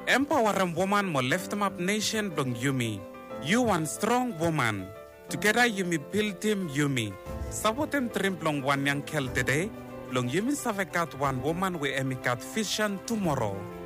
Empower a woman mo lift them up nation dong Yumi. You one strong woman. Together Yumi build him Yumi. Sabotem trim long one young kel today. Long Yumi savekat one woman we emikat vision tomorrow.